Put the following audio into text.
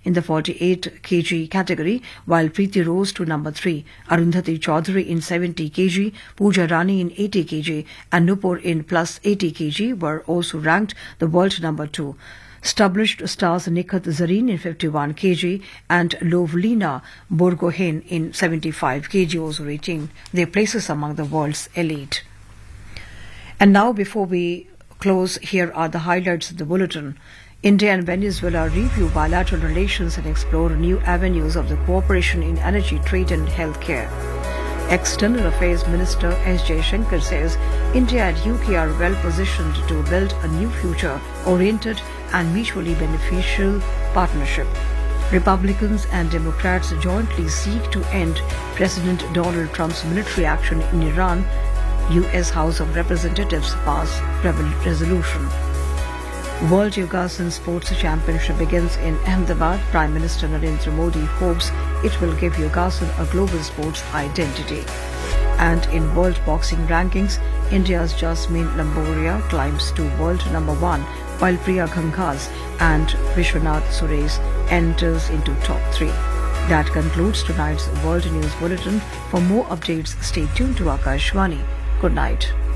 in the 48 kg category, while Preeti rose to number 3. Arundhati Chaudhary in 70 kg, Pooja Rani in 80 kg, and Nupur in plus 80 kg were also ranked the world number 2. Established stars Nikhat Zareen in 51 kg and Lovlina Borgohain in 75 kg also retained their places among the world's elite. And now, before we close, here are the highlights of the bulletin. India and Venezuela review bilateral relations and explore new avenues of the cooperation in energy, trade and healthcare. External Affairs Minister S. Jaishankar says India and UK are well positioned to build a new future-oriented and mutually beneficial partnership. Republicans and Democrats jointly seek to end President Donald Trump's military action in Iran. U.S. House of Representatives pass resolution. World Yogasan Sports Championship begins in Ahmedabad. Prime Minister Narendra Modi hopes it will give Yogasan a global sports identity. And in World Boxing Rankings, India's Jasmine Lamboria climbs to world number 1, while Priya Gangas and Vishwanath Suresh enters into top 3. That concludes tonight's World News Bulletin. For more updates, stay tuned to Akashvani. Good night.